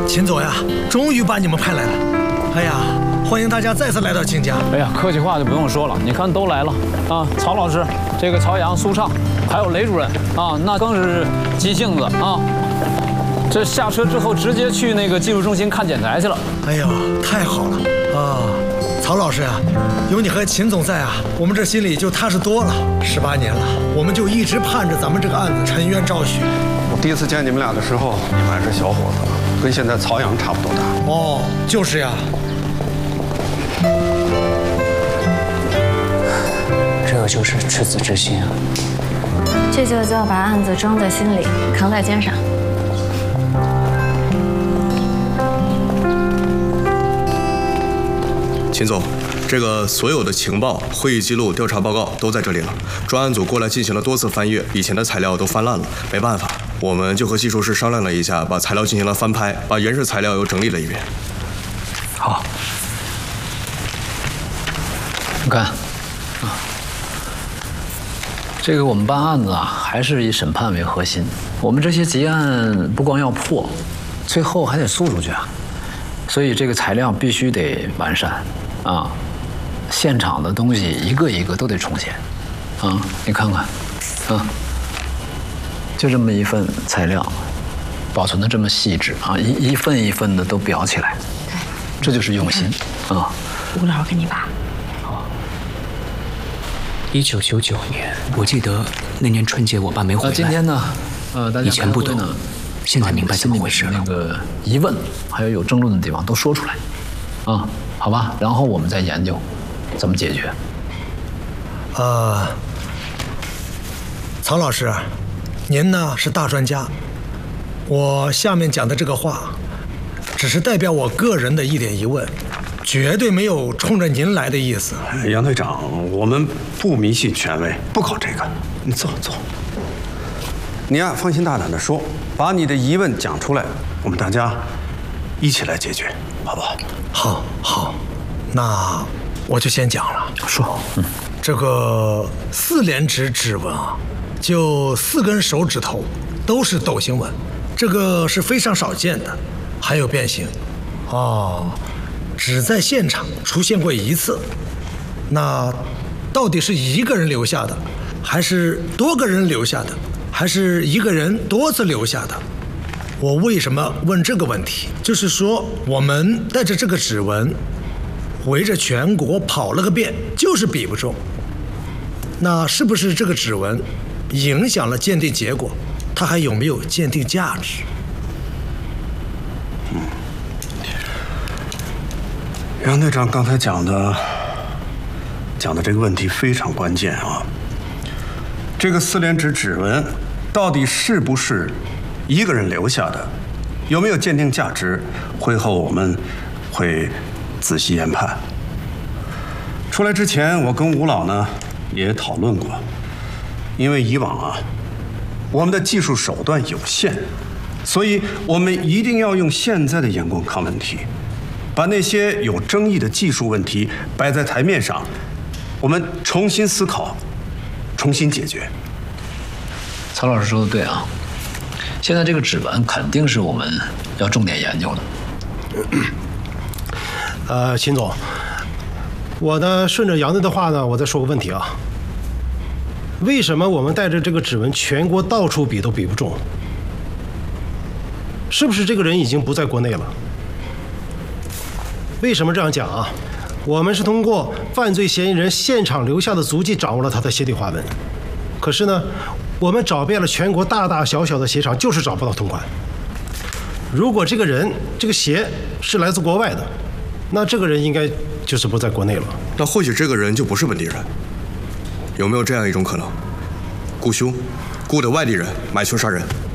秦总呀，终于把你们派来了。哎呀，欢迎大家再次来到靖家。 哎呀，客气话就不用说了，你看都来了啊，曹老师，这个曹阳、苏畅，还有雷主任啊，那更是急性子啊。这下车之后直接去那个技术中心看建材去了。 哎呀，太好了啊！曹老师啊，有你和秦总在啊，我们这心里就踏实多了。18年了，我们就一直盼着咱们这个案子沉冤昭雪。 我第一次见你们俩的时候，你们还是小伙子，跟现在曹阳差不多大。 哦，就是呀。 这就是赤子之心啊！ 这就叫把案子装在心里，扛在肩上。 秦总，这个所有的情报、会议记录、调查报告都在这里了。专案组过来进行了多次翻阅，以前的材料都翻烂了，没办法，我们就和技术室商量了一下，把材料进行了翻拍，把原始材料又整理了一遍。 好，你看，这个我们办案子啊，还是以审判为核心。我们这些结案不光要破，最后还得诉出去啊，所以这个材料必须得完善。啊，现场的东西一个一个都得重现，啊，你看看，啊，就这么一份材料，保存的这么细致啊，一份一份的都裱起来， 对， 这就是用心啊。 吴老师跟你爸。 好。1999年，我记得那年春节我爸没回来。 今天呢，大家以前不懂，现在明白怎么回事了。 那个疑问还有争论的地方都说出来，啊。好吧，然后我们再研究怎么解决。 曹老师，您呢是大专家，我下面讲的这个话，只是代表我个人的一点疑问，绝对没有冲着您来的意思。 杨队长，我们不迷信权威，不搞这个。你坐。你啊，放心大胆地说，把你的疑问讲出来，我们大家一起来解决，好不好？ 好，那我就先讲了。 说， 这个4连指纹啊，就4根手指头都是斗形纹，这个是非常少见的，还有变形。只在现场出现过1次。那到底是一个人留下的，还是多个人留下的，还是一个人多次留下的？我为什么问这个问题？就是说，我们带着这个指纹，围着全国跑了个遍，就是比不中。那是不是这个指纹影响了鉴定结果？它还有没有鉴定价值？ 杨队长刚才讲的这个问题非常关键啊。这个4连指纹到底是不是一个人留下的，有没有鉴定价值？会后我们会仔细研判。出来之前，我跟吴老呢也讨论过，因为以往啊，我们的技术手段有限，所以我们一定要用现在的眼光看问题，把那些有争议的技术问题摆在台面上，我们重新思考，重新解决。 曹老师说的对啊。现在这个指纹肯定是我们要重点研究的。秦总，我呢顺着杨队的话呢，我再说个问题啊。为什么我们带着这个指纹全国到处比都比不中？是不是这个人已经不在国内了？为什么这样讲啊？我们是通过犯罪嫌疑人现场留下的足迹掌握了他的鞋底花纹，可是呢，我们找遍了全国大大小小的鞋厂，就是找不到同款。如果这个人这个鞋是来自国外的，那这个人应该就是不在国内了。 那或许这个人就不是本地人，有没有这样一种可能？雇凶，雇的外地人买凶杀人？